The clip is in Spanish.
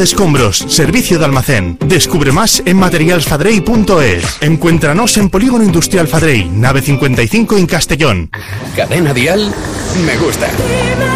de escombros, servicio de almacén. Descubre más en materialsfadrey.es. Encuéntranos en Polígono Industrial Fadrey, nave 55 en Castellón. Cadena Dial, me gusta.